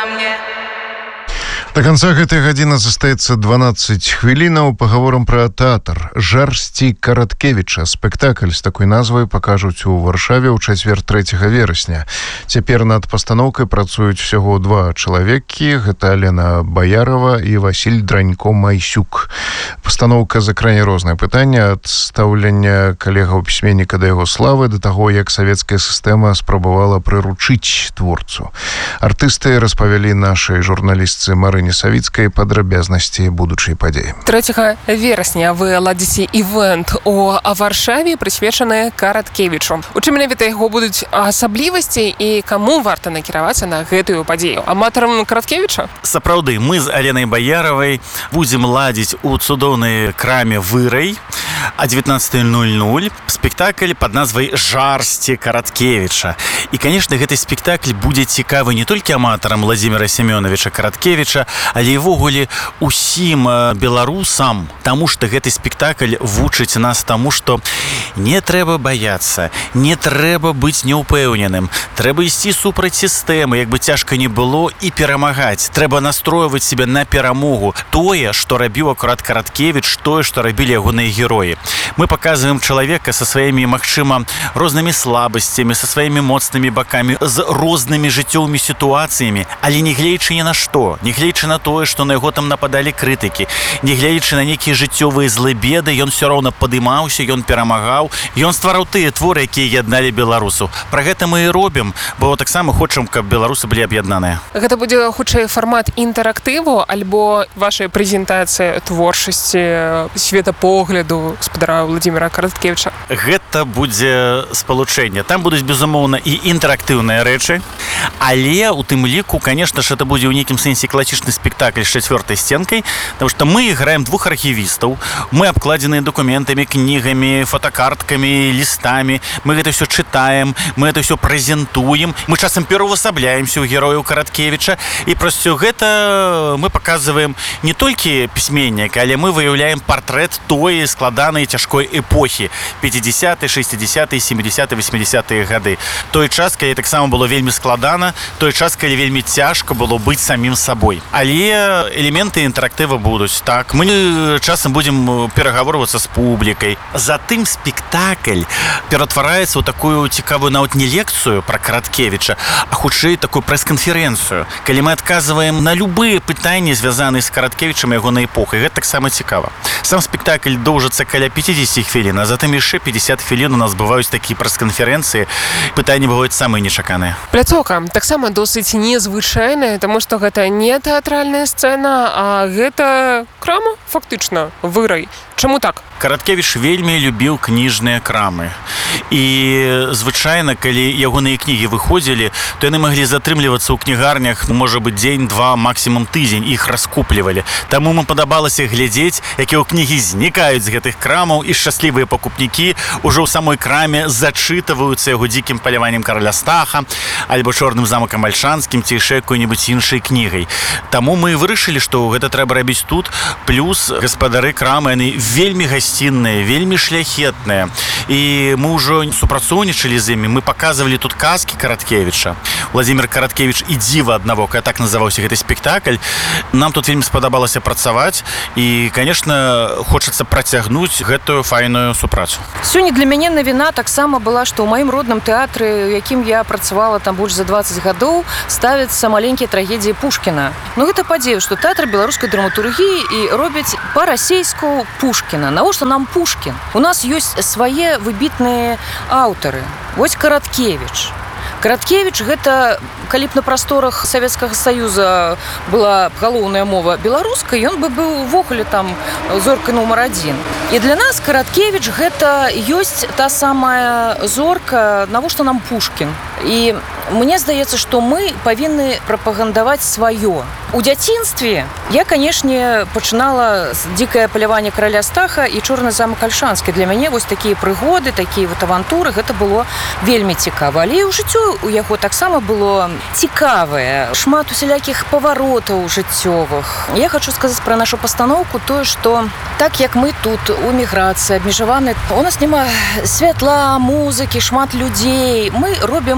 мне. До конца гэтай гадзіны застаецца 12 хвілінаў. Пагаворам пра тэатр Жарсці Караткевіча. Спектакль з такой назвай пакажуць у Варшаве ў чацвер 3 верасня. Цяпер над пастаноўкай працуюць усяго два чалавекі. Гэта Алена Баярова і Васіль Дранько-Майсюк. Пастаноўка закране розныя пытанні ад стаўлення калегаў пісьменніка да яго славы да таго, як савецкая сістэма спрабавала прыручыць творцу. Артысты распавялі нашай журналістцы Марыне Савіцкай падрабязнасці будучай падзеі. 3 верасня вы ладзіце івент у Варшаве, прысвечаны Караткевічу. У чым менавіта яго будуць асаблівасці і каму варта накіравацца на гэтую падзею? Аматарам Караткевіча? Сапраўды, мы з Аленай Баяровай будзем ладзіць у цудоўнай краме «Вырай» о 19:00 спектакль под назвай «Жарсці Караткевіча». І, конечно, гэты спектакль будзе цікавы не толькі аматарам Владзіміра Семёновича Караткевіча, але і ввогуле усім беларусам, таму што гэты спектакль вучыць нас таму, што не трэба баяцца, не трэба быць няўпэўненым, трэба ісці супраць сістэмы, як бы цяжка не было, і перамагаць. Трэба настройваць себе на перамогу. Тое, што рабіў акурат Караткевіч, тое, што рабілі ягоныя героі. Мы паказваем чалавека са сваімі, магчыма, рознымі слабасцямі, са сваімі моцнымі бакамі, з рознымі жыццёвымі сітуацыямі, але не гледзячы ні на што, не гледзячы на тое, што на яго там нападалі крытыкі, не гледзячы на нейкія жыццёвыя злыбеды, ён все роўна падымаўся, ён перамагаў, ён ствараў тыя творы, якія ядналі беларусаў. Пра гэта мы і робім, бо таксама хочам, каб беларусы былі аб'яднаныя. Гэта будзе хутчэй фармат інтэрактыву альбо ваша прэзентацыя творчасці, светапогляду гаспадара Владзіміра Караткевіча? Гэта будзе спалучэнне. Там будуць, безумоўна, і інтэрактыўныя рэчы, але у тым ліку, конечно ж, это будзе ў нейкім сэнсе класічны спектакль з чацвёртай сценкай, потому что мы играем двух архівістаў, мы абкладзеныя документамі, кнігамі, фотокарткамі, лістамі, мы гэта все чытаем, мы это все прэзентуем, мы часам пераўвасабляемся ў герояў Караткевіча, і праз все гэта мы паказваем не толькі пісьменніка, але мы выяўляем партрэт той складанай цяжкой эпохі 50-е, 60-е, 70-е, 80-е гады. Той час, калі таксама было вельмі складана, той час, калі вельмі цяжка было быць самім сабой. Але элементы інтэрактыва будуць. Так, мы часам будзем перагаворвацца з публікай. Затым спектакль ператвараецца ў такую цікавую нават не лекцыю пра Караткевіча, а хутчэй такую прэс-канферэнцыю, калі мы адказваем на любыя пытанні, звязаныя з Караткевічам і ягонай эпохай. Гэта таксама цікава. Сам спектакль доўжыцца каля 50 хвілін, а затым яшчэ 50 хвілін у нас бываюць такія прэс-канферэнцыі. Пытанні бываюць самыя нечаканыя. Пляцоўка таксама досыць незвычайная, таму што гэта не тэатральная сцэна, а гэта крама, фактычна, «Вырай». Чаму так? Караткевіч вельмі любіў кніжныя крамы. І звычайна, калі ягоныя кнігі выходзілі, то яны маглі затрымлівацца ў кнігарнях, можа быць, дзень, два, максімум тыдзень, іх раскуплівалі. Таму нам падабалася глядзець, якія кнігі знікаюць з гэтых крамаў, і шчаслівыя пакупнікі ўжо ў самой краме зачытваюцца яго дзікім паляваннем караля Стаха, альбо чорным замакам альшанскім, ці яшчэ якой-небудзь іншай кнігай. Таму мы вырашылі, што гэта трэба рабіць тут, плюс гаспадары крамы, яны вельмі гасцінныя, вельмі шляхетныя. І мы ўжо супрацоўнічалі з імі, мы паказвалі тут казкі Караткевіча. Владзімір Караткевіч і дзіва аднавока, так называўся гэты спектакль. Нам тут вельмі спадабалася працаваць, і, конечно, хочацца працягнуць гэтую файную супрацу. Сёння для мяне навіна таксама была, што ў маім родным тэатры, у якім я працавала там больш за 20 гадоў, ставяцца маленькія трагедіі Пушкіна. Ну гэта падзея, што тэатр беларускай драматургіі і робяць па-расейску Пушкіна. Навошта нам Пушкін? У нас ёсць свае выбітныя аўтары. Вось Караткевіч. Караткевіч гэта, калі б на прасторах Савецкага Саюза была галоўная мова беларускай, ён бы быў увогуле там зоркай нумар 1. І для нас Караткевіч гэта ёсць та самая зорка, навошта нам Пушкін. І мне здаецца, што мы павінны прапагандаваць сваё. У дзяцінстве я, канешне, пачынала з дзікае паляванне караля Стаха і чорны замак альшанскі. Для мяне вось такія прыгоды, такія вот авантуры, гэта было вельмі цікава. Але і ў жыццё у яго таксама было цікавае. Шмат усялякіх паваротаў жыццёвых. Я хочу сказаць пра нашу пастаноўку тое, што так як мы тут у міграцыі абмежаваны, у нас няма святла, музыкі, шмат людзей. Мы робім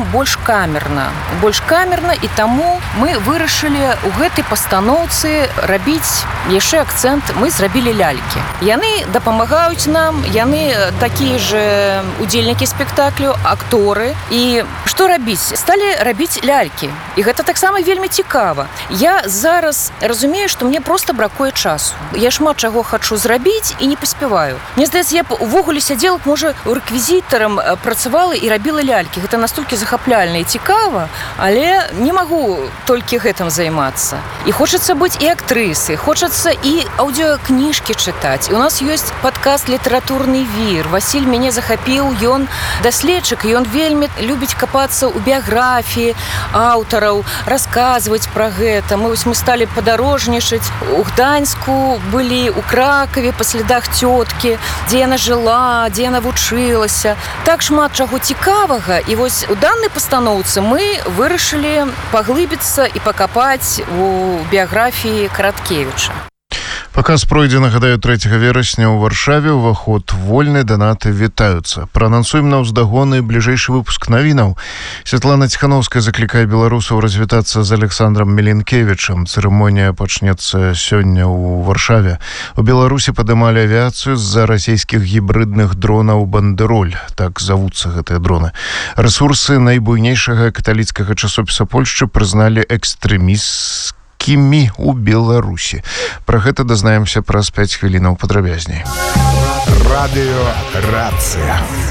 больш камерна, і таму мы вырашылі ў гэтай пастаноўцы рабіць яшчэ акцэнт. Мы зрабілі лялькі. Яны дапамагаюць нам, яны такія же удзельнікі спектаклю, акторы. І што рабіць? Сталі рабіць лялькі. І гэта таксама вельмі цікава. Я зараз разумею, што мне проста бракуе часу. Я шмат чаго хачу зрабіць і не паспяваю. Мне здаецца, я б увогуле сядзела, можа, рэквізітарам працавала і рабіла лялькі. Гэта настолькі захапляльна і цікава, але не магу толькі гэтым займацца. І хочацца быць і актрысай, хочацца і аўдыокніжкі чытаць. І у нас ёсць падкаст «Літаратурны вір». Васіль мяне захапіў, ён даследчык, ён вельмі любіць капацца ў біяграфіі аўтараў, расказваць пра гэта. Мы сталі падарожнічаць. У Гданьску былі, у Кракаве, па слядах цёткі, дзе яна жыла, дзе яна вучылася. Так шмат чаго цікавага. І вось у данной пастаноўцы мы вырашылі паглыбіцца і пакапаць у біяграфіі Караткевіча. Паказ пройдзе, нагадаю, 3 верасня ў Варшаве. Уваход вольны, данаты вітаюцца. Праанансуем на ўздагоны бліжэйшы выпуск навінаў. Святлана Ціхановская заклікае беларусаў развітацца з Александром Міленкевічам. Цырымонія пачнецца сёння ў Варшаве. У Беларусі падымалі авіяцыю з-за расійскіх гібрыдных дронаў «Бандероль». Так завуцца гэтыя дроны. Рэсурсы найбуйнейшага каталіцкага часопіса Польшчы прызналі экстрэмісцкімі ў Беларусі. Пра гэта дазнаемся праз 5 хвілінаў падрабязней. Радыё «Рацыя».